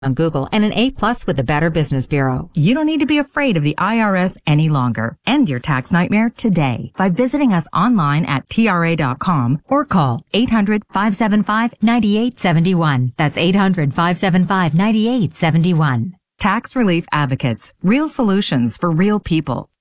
on Google and an A+ with the Better Business Bureau. You don't need to be afraid of the IRS any longer. End your tax nightmare today by visiting us online at TRA.com or call 800-575-9871. That's 800-575-9871. Tax Relief Advocates. Real solutions for real people.